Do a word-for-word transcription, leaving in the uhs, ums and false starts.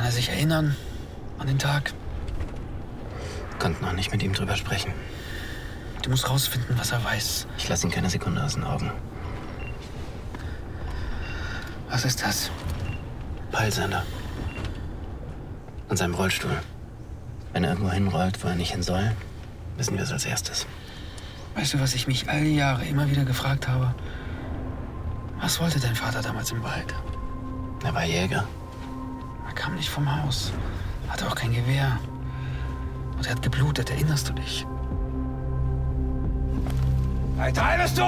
er sich erinnern an den Tag? Konnten noch nicht mit ihm drüber sprechen. Du musst rausfinden, was er weiß. Ich lasse ihn keine Sekunde aus den Augen. Was ist das? Peilsender. An seinem Rollstuhl. Wenn er irgendwo hinrollt, wo er nicht hin soll, wissen wir es als erstes. Weißt du, was ich mich all die Jahre immer wieder gefragt habe? Was wollte dein Vater damals im Wald? Er war Jäger. Er kam nicht vom Haus, hatte auch kein Gewehr. Und er hat geblutet, erinnerst du dich? Ein Teil bist du!